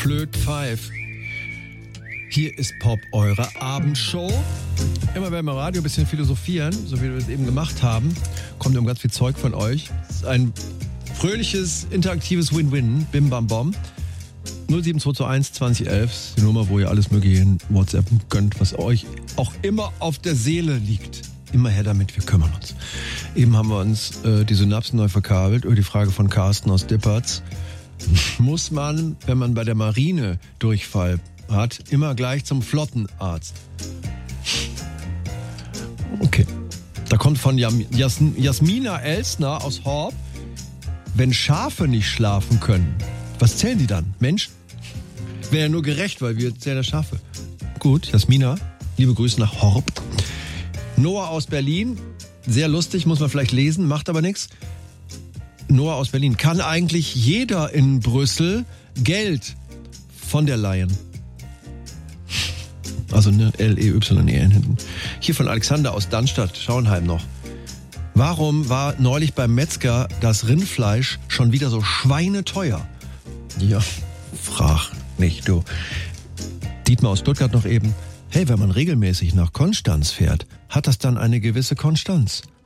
Flöt Pfeif. Hier ist Pop, eure Abendshow. Immer wenn wir im Radio ein bisschen philosophieren, so wie wir es eben gemacht haben, kommt um ganz viel Zeug von euch. Es ist ein fröhliches, interaktives Win-Win, Bim Bam Bom. 07221 2011 ist die Nummer, wo ihr alles Mögliche in WhatsApp könnt, was euch auch immer auf der Seele liegt. Immer her damit, wir kümmern uns. Eben haben wir uns die Synapsen neu verkabelt über die Frage von Carsten aus Dippertz. Muss man, wenn man bei der Marine Durchfall hat, immer gleich zum Flottenarzt? Okay. Da kommt von Jasmina Elsner aus Horb. Wenn Schafe nicht schlafen können, was zählen die dann? Menschen? Wäre ja nur gerecht, weil wir zählen ja Schafe. Gut, Jasmina, liebe Grüße nach Horb. Noah aus Berlin, sehr lustig, muss man vielleicht lesen, macht aber nichts. Noah aus Berlin, kann eigentlich jeder in Brüssel Geld von der leihen? Also ne, L-E-Y-E-N hinten. Hier von Alexander aus Dannstadt, Schauenheim noch. Warum war neulich beim Metzger das Rindfleisch schon wieder so schweineteuer? Ja, frag nicht, du. Dietmar aus Stuttgart noch eben. Hey, wenn man regelmäßig nach Konstanz fährt, hat das dann eine gewisse Konstanz?